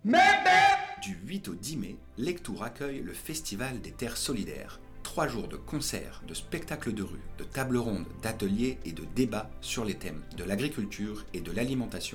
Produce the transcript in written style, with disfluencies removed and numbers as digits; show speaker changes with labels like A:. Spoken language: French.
A: Du 8 au 10 mai, Lectoure accueille le Festival des Terres Solidaires. 3 jours de concerts, de spectacles de rue, de tables rondes, d'ateliers et de débats sur les thèmes de l'agriculture et de l'alimentation